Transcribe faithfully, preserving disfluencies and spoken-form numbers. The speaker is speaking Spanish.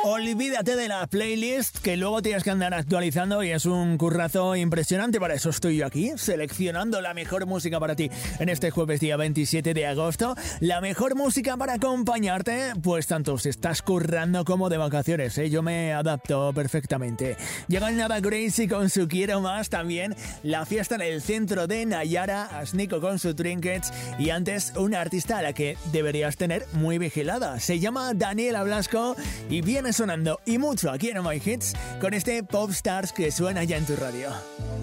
Olvídate de la playlist que luego tienes que andar actualizando y es un currazo impresionante. Para eso estoy yo aquí, seleccionando la mejor música para ti en este jueves día veintisiete de agosto. La mejor música para acompañarte, pues tanto si estás currando como de vacaciones, ¿eh? Yo me adapto perfectamente. Llega Nada Crazy con su Quiero Más, también la fiesta en el centro de Nayara, Asnico con su Trinkets y antes una artista a la que deberías tener muy vigilada. Se llama Daniela Blasco y viene sonando y mucho aquí en Oh My Hits con este Pop Stars que suena ya en tu radio.